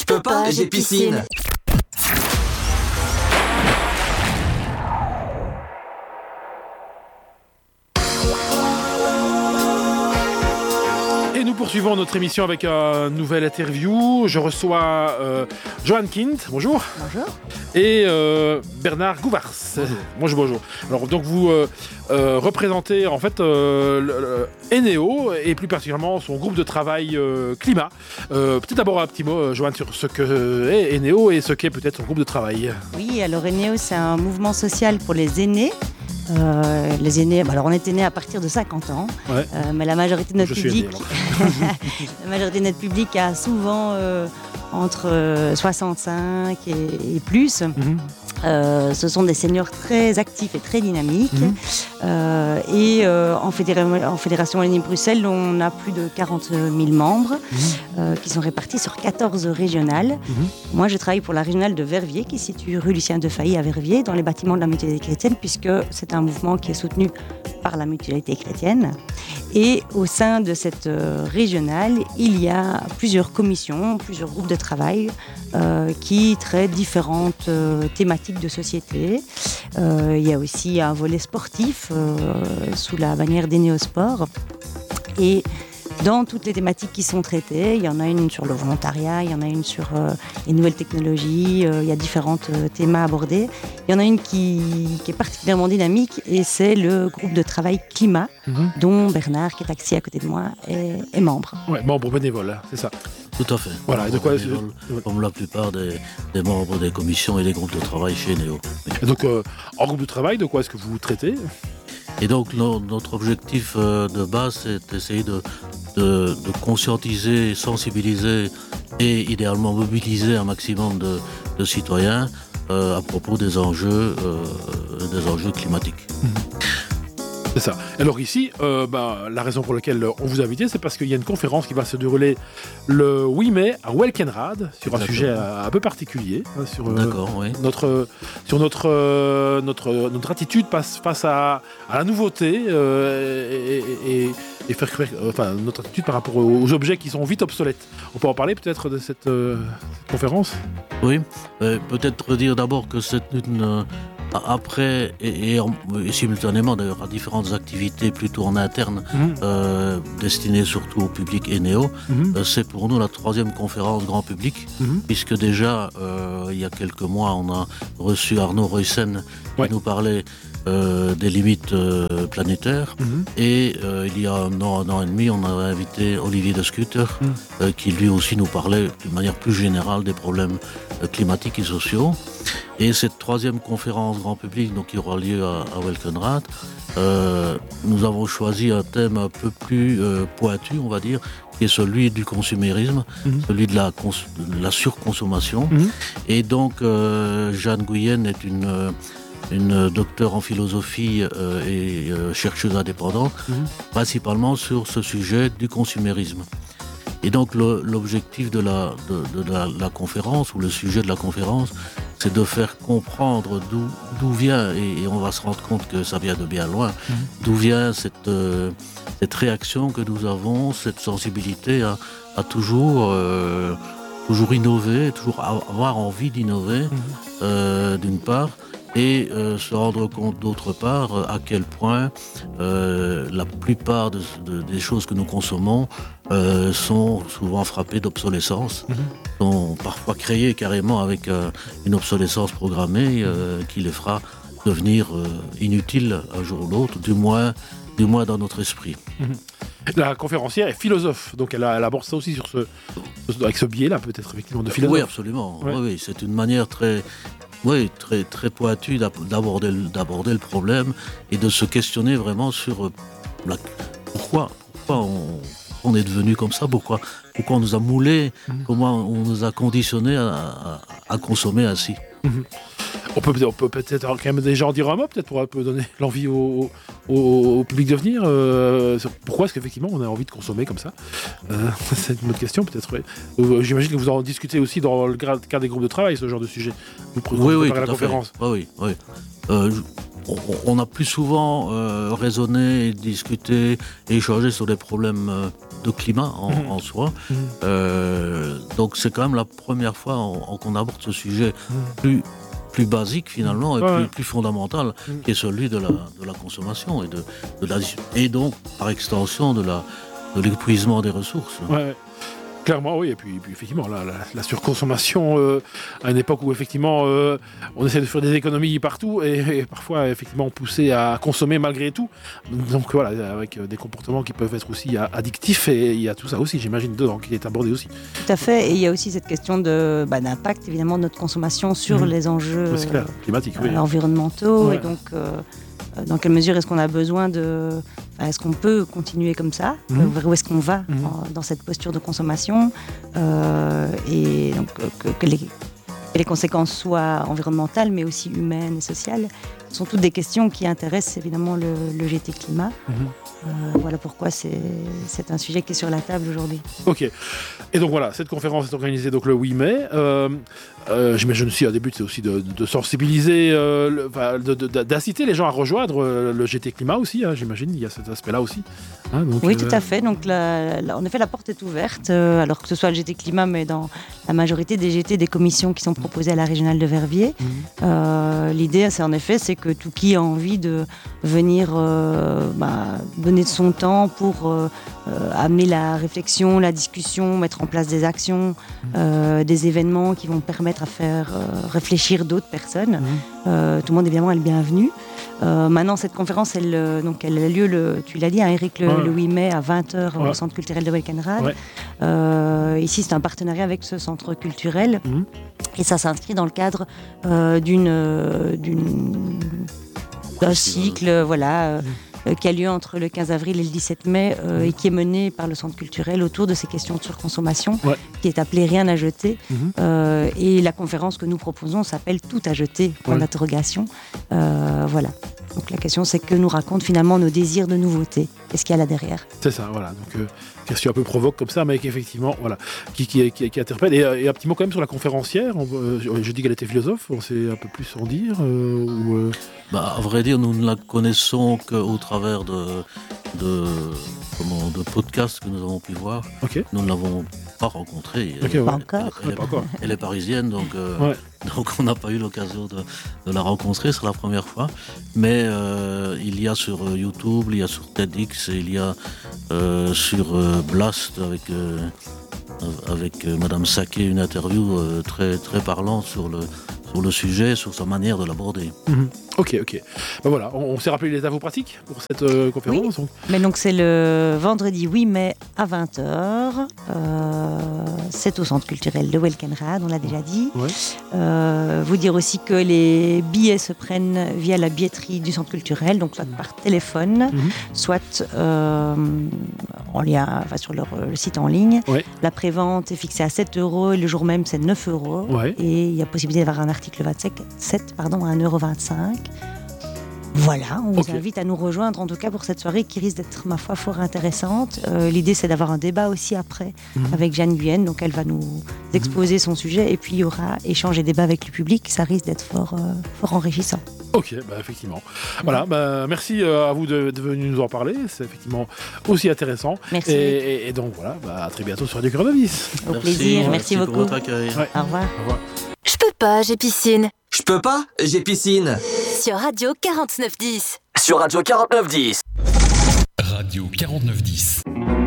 peux pas, j'ai piscine. Et nous poursuivons notre émission avec un nouvel interview. Je reçois Johan Kint, bonjour. Bonjour. Et Bernard Gouvars. Bonjour. Alors donc vous représentez en fait Eneo et plus particulièrement son groupe de travail climat. Peut-être d'abord un petit mot, Johan, sur ce que est Eneo et ce qu'est peut-être son groupe de travail. Oui, alors Eneo, c'est un mouvement social pour les aînés. Les aînés, alors on est aînés à partir de 50 ans, Ouais. mais la majorité de notre public, aîné, la majorité de notre public a souvent entre 65 et plus. Mm-hmm. Ce sont des seniors très actifs et très dynamiques. En Fédération Wallonie-Bruxelles, on a plus de 40 000 membres qui sont répartis sur 14 régionales. Moi, je travaille pour la régionale de Verviers, qui se situe rue Lucien de Failly à Verviers, dans les bâtiments de la Mutualité chrétienne, puisque c'est un mouvement qui est soutenu par la Mutualité chrétienne. Et au sein de cette régionale, il y a plusieurs commissions, plusieurs groupes de travail qui traitent différentes thématiques de société. Il y a aussi un volet sportif sous la bannière d'Eneosport. Et dans toutes les thématiques qui sont traitées, il y en a une sur le volontariat, il y en a une sur les nouvelles technologies, il y a différents thèmes abordés. Il y en a une qui est particulièrement dynamique et c'est le groupe de travail climat, dont Bernard, qui est assis à côté de moi, est membre. Ouais, membre bénévole, hein, c'est ça. Tout à fait. Voilà, et de quoi comme la plupart des membres des commissions et des groupes de travail chez Eneo. Et donc, en groupe de travail, de quoi est-ce que vous traitez ? Et donc, notre objectif de base, c'est d'essayer de conscientiser, sensibiliser et idéalement mobiliser un maximum de citoyens à propos des enjeux climatiques. C'est ça. Alors ici, la raison pour laquelle on vous a invité, c'est parce qu'il y a une conférence qui va se dérouler le 8 mai à Welkenrad sur un sujet un peu particulier, hein, sur oui. notre attitude face à la nouveauté et faire notre attitude par rapport aux objets qui sont vite obsolètes. On peut en parler peut-être de cette conférence ? Oui, peut-être dire d'abord que c'est une... Après, et simultanément d'ailleurs à différentes activités plutôt en interne, destinées surtout au public Eneo, c'est pour nous la 3e conférence grand public, puisque déjà il y a quelques mois on a reçu Arnaud Ruyssen qui nous parlait des limites planétaires, et il y a un an et demi on avait invité Olivier de Scuter qui lui aussi nous parlait de manière plus générale des problèmes climatiques et sociaux. Et cette 3e conférence grand public, donc, qui aura lieu à Welkenrad, nous avons choisi un thème un peu plus pointu, on va dire, qui est celui du consumérisme, celui de la surconsommation. Et donc, Jeanne Guyenne est une docteure en philosophie et chercheuse indépendante, principalement sur ce sujet du consumérisme. Et donc l'objectif de la conférence, ou le sujet de la conférence, c'est de faire comprendre d'où vient, et on va se rendre compte que ça vient de bien loin, d'où vient cette réaction que nous avons, cette sensibilité à toujours innover, toujours avoir envie d'innover, d'une part, et se rendre compte d'autre part à quel point la plupart des choses que nous consommons sont souvent frappées d'obsolescence, sont parfois créées carrément avec une obsolescence programmée qui les fera devenir inutiles un jour ou l'autre, du moins dans notre esprit. La conférencière est philosophe, donc elle aborde ça aussi avec ce biais-là, peut-être, effectivement, de philosophe. Oui, absolument. Ouais. Oui, c'est une manière très pointue d'aborder le problème et de se questionner vraiment sur pourquoi on est devenu comme ça, pourquoi on nous a moulés, comment on nous a conditionnés à consommer ainsi. On peut peut-être quand même déjà en dire un mot, peut-être pour un peu donner l'envie au public de venir. Sur pourquoi est-ce qu'effectivement on a envie de consommer comme ça C'est une autre question peut-être. Ouais. J'imagine que vous en discutez aussi dans le cadre des groupes de travail, ce genre de sujet. Vous préparez la conférence. Oui. On a plus souvent raisonné, discuté et échangé sur des problèmes de climat en soi. Donc c'est quand même la première fois qu'on aborde ce sujet plus basique finalement et plus fondamental, qui est celui de la consommation et donc par extension de l'épuisement des ressources. Ouais. Clairement, oui, et puis effectivement, la surconsommation à une époque où effectivement on essaie de faire des économies partout et parfois effectivement poussé à consommer malgré tout. Donc voilà, avec des comportements qui peuvent être aussi addictifs, et il y a tout ça aussi, j'imagine, dedans, qui est abordé aussi. Tout à fait, et il y a aussi cette question d'impact évidemment de notre consommation sur les enjeux climatiques, environnementaux, et donc dans quelle mesure est-ce qu'on a besoin est-ce qu'on peut continuer comme ça, où est-ce qu'on va dans cette posture de consommation, et donc que les conséquences soient environnementales mais aussi humaines et sociales. Ce sont toutes des questions qui intéressent évidemment le GT Climat. Voilà pourquoi c'est un sujet qui est sur la table aujourd'hui. Ok. Et donc voilà, cette conférence est organisée donc le 8 mai. J'imagine aussi, au début, c'est aussi de sensibiliser, d'inciter les gens à rejoindre le GT Climat aussi, j'imagine, il y a cet aspect-là aussi. Donc, oui, tout à fait. Donc en effet, la porte est ouverte, alors que ce soit le GT Climat, mais dans la majorité des GT, des commissions qui sont proposées à la régionale de Verviers. L'idée, c'est que tout qui a envie de venir donner de son temps pour amener la réflexion, la discussion, mettre en place des actions, des événements qui vont permettre à faire réfléchir d'autres personnes. Tout le monde évidemment est le bienvenu. Maintenant, cette conférence, elle a lieu, tu l'as dit, Eric, le 8 mai à 20h au Centre culturel de Welkenrad. Ici, c'est un partenariat avec ce centre culturel, et ça s'inscrit dans le cadre d'un cycle, qui a lieu entre le 15 avril et le 17 mai et qui est mené par le Centre culturel autour de ces questions de surconsommation, qui est appelé Rien à jeter. Et la conférence que nous proposons s'appelle Tout à jeter, point d'interrogation. Voilà. Donc la question, c'est que nous racontent finalement nos désirs de nouveauté. Qu'est-ce qu'il y a là derrière ? C'est ça, voilà. Donc question un peu provoque comme ça, mais qui effectivement, qui interpelle. Et un petit mot quand même sur la conférencière. Je dis qu'elle était philosophe. On sait un peu plus en dire à vrai dire, nous ne la connaissons qu'au travers de podcasts que nous avons pu voir. Nous ne l'avons pas rencontrée. Pas encore. Elle est parisienne, donc on n'a pas eu l'occasion de la rencontrer, c'est la première fois. Mais il y a sur YouTube, il y a sur TEDx, il y a sur Blast avec Madame Saké une interview très, très parlante sur le sujet, sur sa manière de l'aborder. Ok. Voilà, on s'est rappelé les infos pratiques pour cette conférence. Oui. Mais donc c'est le vendredi 8 mai à 20h. C'est au Centre culturel de Welkenrad, on l'a déjà dit. Vous dire aussi que les billets se prennent via la billetterie du Centre culturel, donc soit par téléphone, soit en lien, sur le site en ligne. La prévente est fixée à 7 € et le jour même c'est 9 €. Et il y a possibilité d'avoir un article 27 à 1,25 €. Voilà, on vous invite à nous rejoindre en tout cas pour cette soirée qui risque d'être, ma foi, fort intéressante. L'idée, c'est d'avoir un débat aussi après avec Jeanne Guyenne, donc elle va nous exposer son sujet et puis il y aura échange et débat avec le public. Ça risque d'être fort enrichissant. Ok, effectivement. Voilà, merci à vous de venir nous en parler. C'est effectivement aussi intéressant. Merci. Et donc voilà, à très bientôt sur Radio 49.10. Au plaisir, merci beaucoup. Pour votre accueil. Au revoir. Je peux pas, j'ai piscine. Je peux pas, j'ai piscine. Sur Radio 49.10. Sur Radio 49.10. Radio 49.10.